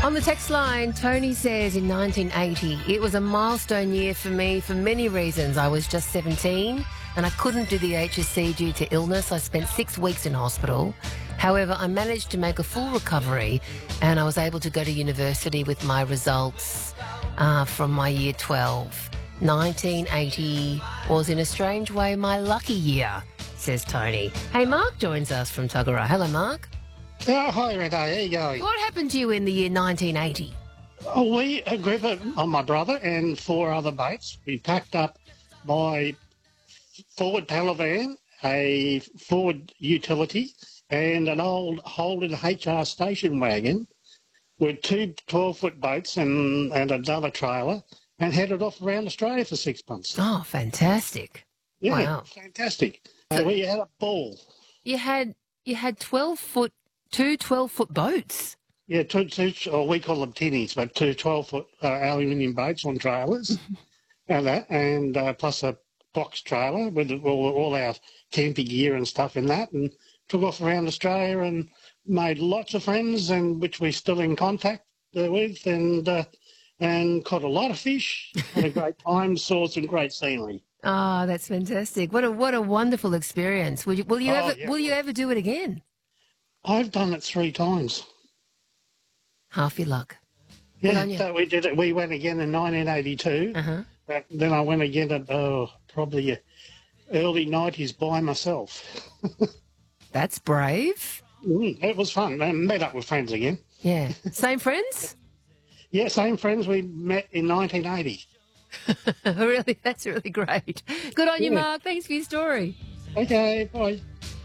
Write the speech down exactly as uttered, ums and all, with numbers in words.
On the text line, Tony says in nineteen eighty, it was a milestone year for me for many reasons. I was just seventeen and I couldn't do the H S C due to illness. I spent six weeks in hospital. However, I managed to make a full recovery and I was able to go to university with my results uh, from my year twelve. nineteen eighty was in a strange way my lucky year, says Tony. Hey, Mark joins us from Tuggerah. Hello, Mark. Oh, hi, Renee. How you going? What happened to you in the year nineteen eighty? Oh, we, a group of oh, my brother and four other mates, we packed up my Ford Palavan, a Ford utility, and an old Holden H R station wagon with two twelve-foot boats and, and another trailer, and headed off around Australia for six months. Oh, fantastic. Yeah, Wow. fantastic. Uh, we had a ball. You had you had twelve-foot, two twelve-foot boats. Yeah, two, two, or we call them tinnies, but two twelve-foot uh, aluminium boats on trailers, and that, and uh, plus a box trailer with all, all our camping gear and stuff in that, and took off around Australia and made lots of friends, and which we're still in contact uh, with, and uh, and caught a lot of fish. Had a great time, saw some great scenery. Oh, that's fantastic! What a what a wonderful experience. Will you will you Oh, ever yeah. will you ever do it again? I've done it three times. Half your luck. Good Yeah, on you. so we did it. We went again in nineteen eighty-two. Uh-huh. But then I went again at oh, probably uh, early nineties by myself. That's brave. Mm, it was fun. I met up with friends again. Yeah. Same friends? Yeah, same friends we met in nineteen eighty. Really, that's really great. Good on you, Yeah. Mark. Thanks for your story. Okay, bye.